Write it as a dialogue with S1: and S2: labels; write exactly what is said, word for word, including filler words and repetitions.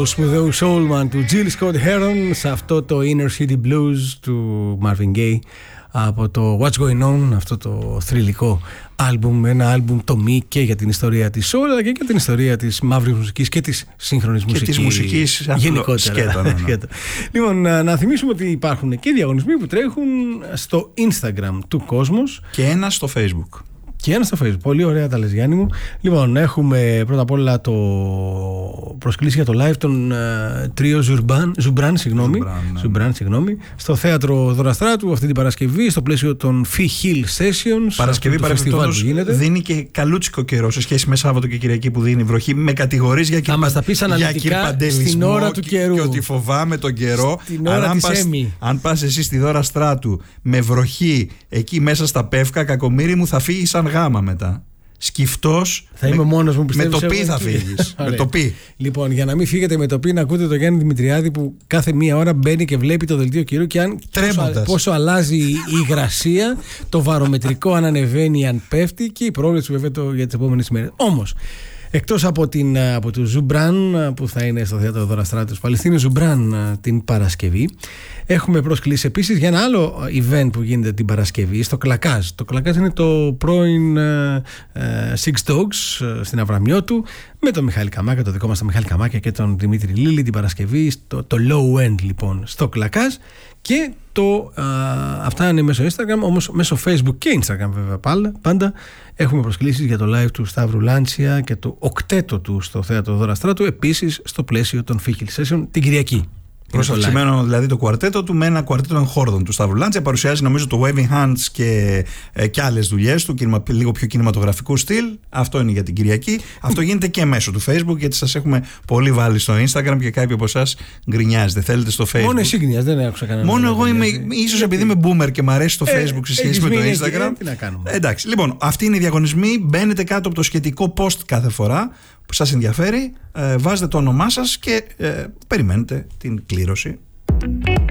S1: σπουδαίου soulman του Jill Scott Heron σε αυτό το Inner City Blues του Marvin Gaye από το What's Going On, αυτό το θρυλικό άλμπουμ, ένα άλμπουμ τομή και για την ιστορία της soul αλλά και για την ιστορία της μαύρης μουσικής και της σύγχρονης
S2: και
S1: μουσικής,
S2: της μουσικής
S1: γενικότερα.
S2: Σκέτα, ναι, ναι.
S1: Λοιπόν, να, να θυμίσουμε ότι υπάρχουν και διαγωνισμοί που τρέχουν στο Instagram του Κόσμος
S2: και ένα στο Facebook.
S1: Και ένα στο Facebook. Πολύ ωραία τα λες, Γιάννη μου. Λοιπόν, έχουμε πρώτα απ' όλα το προσκλήσει για το live των τρίο Ζουμπράν, Ζουμπράν, συγγνώμη, Ζουμπράν, ναι. συγγνώμη, στο θέατρο Δωραστράτου αυτή την Παρασκευή, στο πλαίσιο των Fee Hill Sessions.
S2: Παρασκευή παρεμπιπτόντως δίνει και καλούτσικο καιρό σε σχέση με Σάββατο και Κυριακή που δίνει βροχή. Με κατηγορείς για, κυρπα... για κυρπαντελισμό στην ώρα του καιρού. Και ότι φοβάμαι τον καιρό.
S1: Αλλά αν πας,
S2: αν πας εσύ στη Δωραστράτου με βροχή εκεί μέσα στα Πεύκα, κακομοίρη μου, θα φύγει σαν γάμα μετά. Σκυφτός.
S1: Θα είμαι με, μόνος μου,
S2: με το πι θα φύγεις. με το πι.
S1: Λοιπόν, για να μην φύγετε με το πι, να ακούτε τον Γιάννη Δημητριάδη που κάθε μία ώρα μπαίνει και βλέπει το δελτίο καιρού και αν πόσο, πόσο αλλάζει η υγρασία, το βαρομετρικό αν ανεβαίνει, αν πέφτει και η πρόβλεψη βέβαια το, για τις επόμενες ημέρες. Όμως, εκτός από, την, από του Ζουμπράν που θα είναι στο θέατρο Δωραστράτου του Παλαιστίνου, Ζουμπράν την Παρασκευή, έχουμε προσκλήσει επίσης για ένα άλλο event που γίνεται την Παρασκευή στο Κλακάζ. Το Κλακάζ είναι το πρώην uh, Six Dogs uh, στην Αβραμιώτου, με τον Μιχάλη Καμάκα, το δικό μας τον Μιχάλη Καμάκα και τον Δημήτρη Λίλη την Παρασκευή, στο, το Low End λοιπόν στο Κλακάζ. Και το, α, αυτά είναι μέσω Instagram, όμως μέσω Facebook και Instagram βέβαια πάντα, πάντα έχουμε προσκλήσεις για το live του Σταύρου Λάντσια και το οκτέτο του στο θέατρο Δωραστράτου, επίσης στο πλαίσιο των Fee Hill Session την Κυριακή.
S2: Προς αυξημένο δηλαδή το κουαρτέτο του με ένα κουαρτέτο εγχόρδων του Σταύρου Λάντσια. Παρουσιάζει νομίζω το Waving Hands και, ε, και άλλες δουλειές του, λίγο πιο κινηματογραφικού στυλ. Αυτό είναι για την Κυριακή. Αυτό γίνεται και μέσω του Facebook, γιατί σας έχουμε πολύ βάλει στο Instagram και κάποιοι από εσάς γκρινιάζετε. Θέλετε στο Facebook.
S1: Μόνο εσύ γκρινιάζετε, δεν άκουσα κανένα.
S2: Μόνο εγώ είμαι, ίσως επειδή είμαι boomer και μου αρέσει το Facebook σε σχέση με το Instagram.
S1: Τι να κάνουμε.
S2: Εντάξει, λοιπόν, αυτοί είναι οι διαγωνισμοί. Μπαίνετε κάτω από το σχετικό post κάθε φορά που σας ενδιαφέρει, ε, βάζετε το όνομά σας και ε, περιμένετε την κλήρωση.